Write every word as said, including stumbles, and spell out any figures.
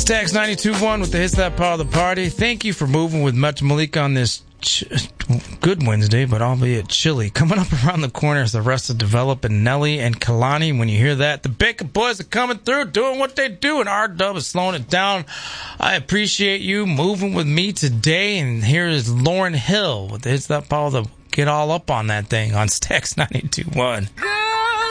Stax ninety-two point one with the Hits That Power the Party. Thank you for moving with Much Malik on this ch- good Wednesday, but albeit chilly. Coming up around the corner is the rest of Develop and Nelly and Kalani. When you hear that, the Baker Boys are coming through, doing what they do, and R-Dub is slowing it down. I appreciate you moving with me today, and here is Lauryn Hill with the Hits That Power the Get all up on that thing on Stax ninety-two point one.